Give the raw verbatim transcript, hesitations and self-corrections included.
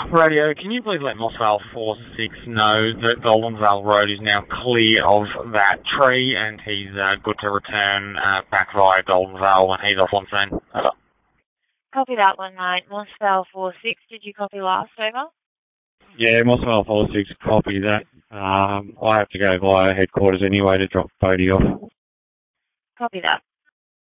Radio, can you please let Mossvale four six know that Goldenvale Road is now clear of that tree and he's uh, good to return uh, back via Goldenvale when he's off on scene? Over. Copy that one, mate. Mossvale four six, did you copy last, over? Yeah, Mossvale four six, copy that. Um, I have to go via headquarters anyway to drop Bodie off. Copy that.